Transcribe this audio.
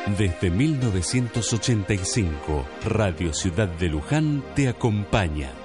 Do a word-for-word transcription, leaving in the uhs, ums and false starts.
Desde mil novecientos ochenta y cinco, Radio Ciudad de Luján te acompaña.